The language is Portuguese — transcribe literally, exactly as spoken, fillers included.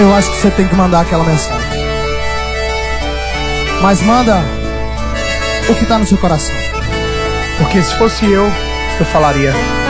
eu acho que você tem que mandar aquela mensagem. Mas manda o que tá no seu coração. Porque se fosse eu, eu falaria: